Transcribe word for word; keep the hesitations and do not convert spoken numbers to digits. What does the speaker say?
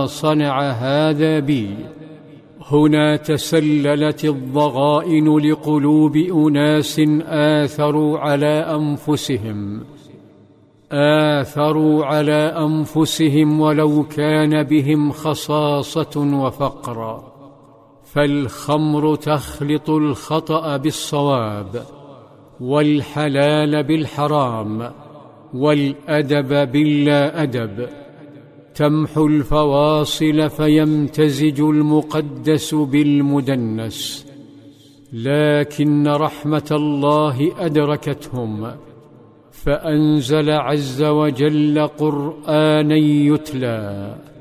ما صنع هذا بي. هنا تسللت الضغائن لقلوب أناس آثروا على أنفسهم آثروا على أنفسهم ولو كان بهم خصاصة وفقر. فالخمر تخلط الخطأ بالصواب، والحلال بالحرام، والأدب باللا أدب. تمحو الفواصل فيمتزج المقدس بالمدنس. لكن رحمة الله أدركتهم، فأنزل عز وجل قرآنا يتلى